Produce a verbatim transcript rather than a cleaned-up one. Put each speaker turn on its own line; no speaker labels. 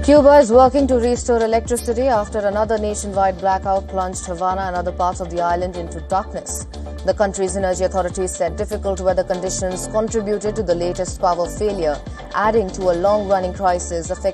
Cuba is working to restore electricity after another nationwide blackout plunged Havana and other parts of the island into darkness. The country's energy authorities said difficult weather conditions contributed to the latest power failure, adding to a long-running crisis affecting